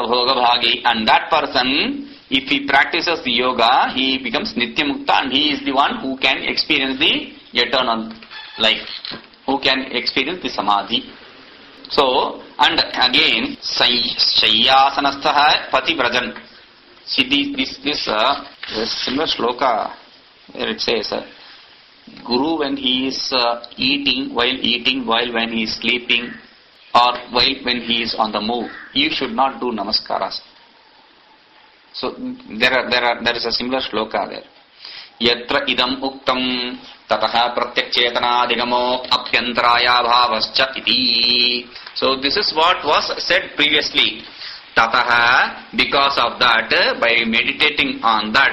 sarvabhoga bhagi, and that person, if he practices the yoga, he becomes Nitya Mukta, and he is the one who can experience the eternal life, who can experience the samadhi. So, and again, Shayyasanastha Pati Vrajan. See, this similar shloka where it says, Guru when he is eating, while when he is sleeping, or while when he is on the move, you should not do namaskaras. So there is a similar shloka there. Yatra idam uktam tataha pratyakchetanadigamo apyantaraya bhavascha iti. So this is what was said previously. Tataha, because of that, by meditating on that,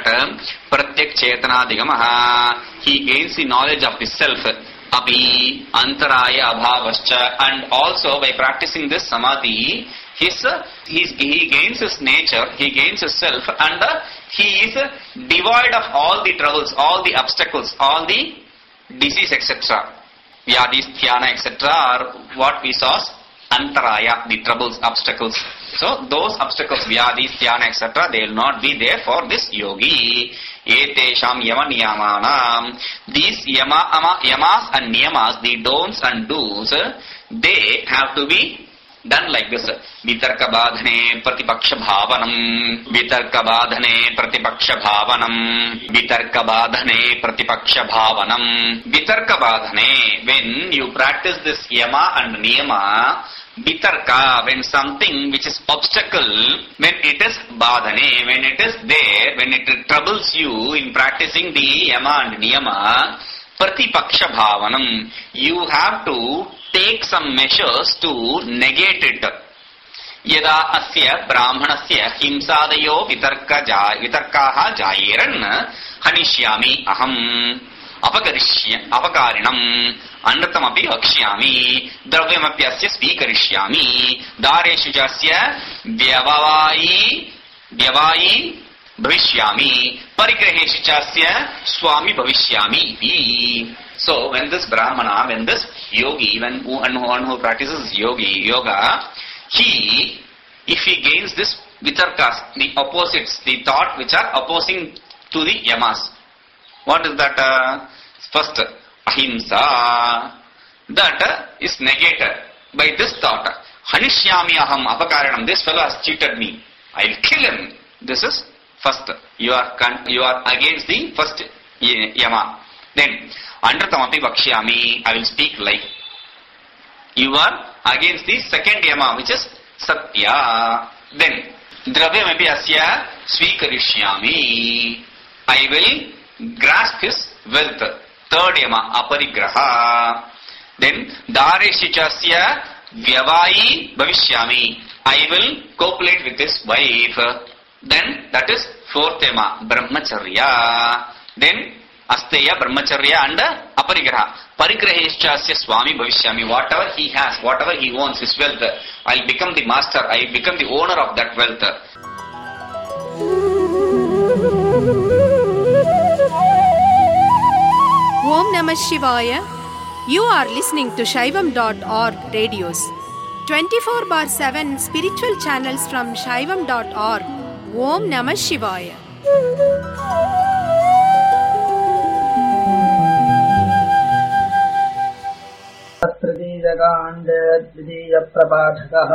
pratyakchetanadigamaha, he gains the knowledge of the self. Api antaraya abhavascha, and also by practicing this samadhi, he gains his nature, he gains his self, and he is devoid of all the troubles, all the obstacles, all the disease, etc. Vyadis, dhyana, etc. are what we saw as antaraya, the troubles, obstacles. So those obstacles, vyadis, dhyana, etc., they will not be there for this yogi. Etesham yama niyamanam. These yamas and niyamas, the don'ts and do's, they have to be done like this. Vitarka badhane pratipaksha bhavanam. Vitarka badhane pratipaksha bhavanam. Vitarka badhane pratipaksha bhavanam. Vitarka badhane, when you practice this yama and niyama, vitarka, when something which is obstacle, when it is badhane, when it is there, when it troubles you in practicing the yama and niyama, pratipaksha bhavanam, you have to take some measures to negate it. Yada asya brahmanasya himsadayo vitarkaha jayeran hanishyami aham apakarinam anratamapi vakshyami dravyamapi asya svikarishyami dareshu jasya vyavayi bhavishyami parigraheshu jasya swami bhavishyami. So when this brahmana, when this yogi, when one who practices yoga, if he gains this vitarkas, the opposites, the thought which are opposing to the yamas. What is that? First, ahimsa. That is negated by this thought. Hanishyami aham apakaranam. This fellow has cheated me. I will kill him. This is first. You are against the first yama. Then, anratamapi vakshyami. I will speak lie. You are against the second yama, which is satya. Then, dravyamapi asya svikarishyami. I will grasp his wealth. Third yama, aparigraha. Then, dareshicasya vyavayi bhavishyami. I will copulate with his wife. Then, that is fourth yama, brahmacharya. Then, asteya, brahmacharya and aparigraha. Parigraheshasya swami bhavishyami. Whatever he has, whatever he owns, his wealth, I will become the master, I will become the owner of that wealth. Om Namah Shivaya. You are listening to Shaivam.org radios. 24/7 spiritual channels from Shaivam.org. Om Namah Shivaya. तृतीयकाण्ड द्वितीयप्रपाठकः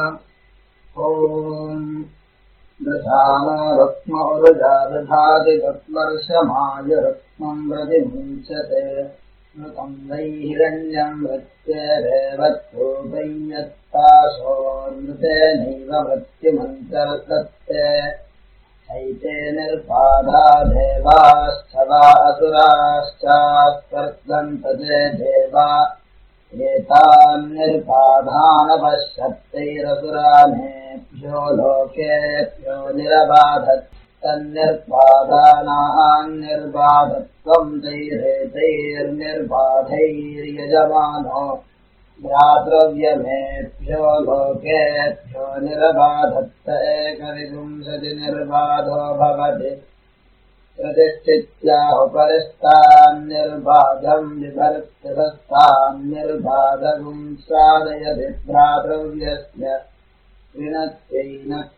ॐ दधानो रत्मौरुजा दधाति तत्वर्षमाय रत्मं प्रतिमुञ्चते मृतं वै हिरण्यं मृत्येरेवत्रूपं यत्तासोऽमृतेनैव मृत्युमन्तर्दत्ते चैते निर्बाधा देवाश्चवा असुराश्चास्पर्धन्तते देवा एतान्निर्बाधानपश्यत्यैरसुरानेभ्यो लोकेभ्यो निरबाधत् तन्निर्बाधानान्निर्बाधत्वं तैरेतैर्निर्बाधैर्यजमानो भ्रातृव्यमेभ्यो लोकेभ्यो निरबाधत्त एकविंशतिर्निर्बाधो भवति प्रतिष्ठित्याहुपरिस्तान्निर्बाधं विभर्त्यस्तान्निर्बाधगुं साधयति भ्रातृव्यस्य विनत्यैन